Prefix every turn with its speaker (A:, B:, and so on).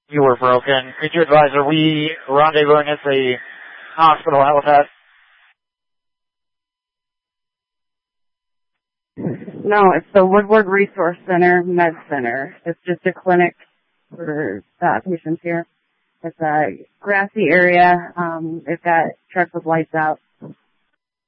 A: You were broken. Could you advise, are we rendezvousing at the hospital? How was that?
B: No, it's the Woodward Resource Center Med Center. It's just a clinic for patients here. It's a grassy area. They've got trucks with lights out.